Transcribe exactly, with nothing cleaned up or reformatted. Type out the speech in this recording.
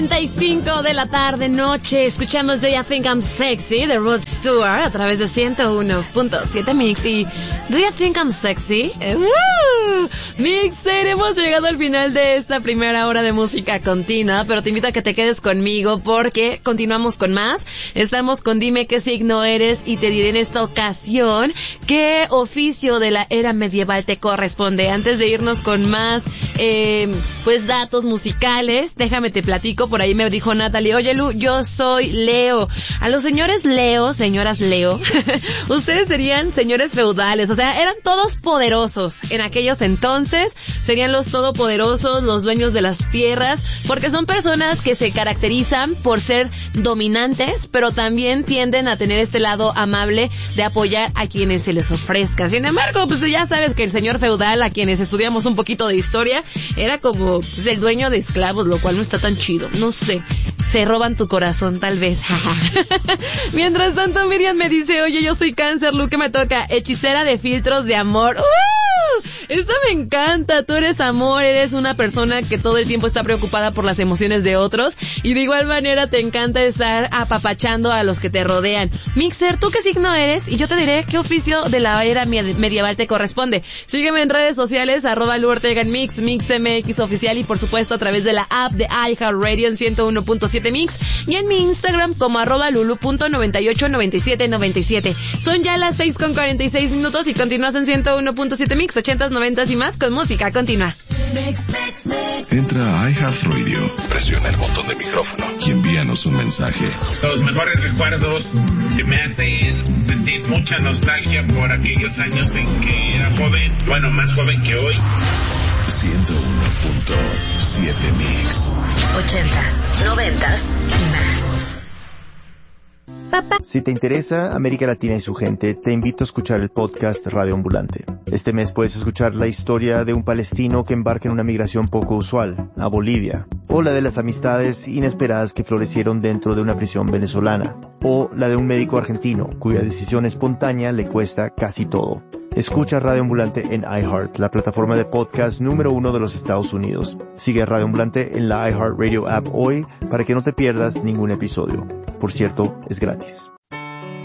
treinta y cinco de la tarde, noche, escuchamos Do You Think I'm Sexy de Rod Stewart a través de ciento uno punto siete Mix. Y Do You Think I'm Sexy? ¡Uh! Mixer, hemos llegado al final de esta primera hora de música continua, pero te invito a que te quedes conmigo porque continuamos con más. Estamos con Dime qué signo eres y te diré en esta ocasión qué oficio de la era medieval te corresponde. Antes de irnos con más eh, pues datos musicales, déjame te platico. Por ahí me dijo Natalie, oye Lu, yo soy Leo. A los señores Leo, señoras Leo, ustedes serían señores feudales, o sea, eran todos poderosos en aquellos entonces, serían los todopoderosos, los dueños de las tierras, porque son personas que se caracterizan por ser dominantes, pero también tienden a tener este lado amable de apoyar a quienes se les ofrezca. Sin embargo, pues ya sabes que el señor feudal, a quienes estudiamos un poquito de historia, era como pues, el dueño de esclavos, lo cual no está tan chido. No sé, se roban tu corazón tal vez. Mientras tanto Miriam me dice, oye, yo soy Cáncer, Lu, ¿qué me toca? Hechicera de filtros de amor. ¡Uh! Esto me encanta, tú eres amor, eres una persona que todo el tiempo está preocupada por las emociones de otros y de igual manera te encanta estar apapachando a los que te rodean. Mixer, ¿tú qué signo eres? Y yo te diré qué oficio de la era medieval te corresponde. Sígueme en redes sociales, arroba Lu Ortega en Mix, MixMX oficial y por supuesto a través de la app de iHeartRadio en ciento uno punto siete Mix y en mi Instagram como arroba lulu punto noventa y ocho noventa y siete noventa y siete. Son ya las seis con cuarenta y seis minutos y continúas en ciento uno punto siete Mix, ochentas, noventas y más con música continua. Entra a iHeartRadio, presiona el botón de micrófono y envíanos un mensaje. Los mejores recuerdos que me hacen sentir mucha nostalgia por aquellos años en que era joven, bueno, más joven que hoy. ciento uno punto siete Mix. Ochentas, noventas y más. Si te interesa América Latina y su gente, te invito a escuchar el podcast Radio Ambulante. Este mes puedes escuchar la historia de un palestino que embarca en una migración poco usual, a Bolivia, o la de las amistades inesperadas que florecieron dentro de una prisión venezolana, o la de un médico argentino cuya decisión espontánea le cuesta casi todo. Escucha Radio Ambulante en iHeart, la plataforma de podcast número uno de los Estados Unidos. Sigue a Radio Ambulante en la iHeartRadio app hoy para que no te pierdas ningún episodio. Por cierto, es gratis.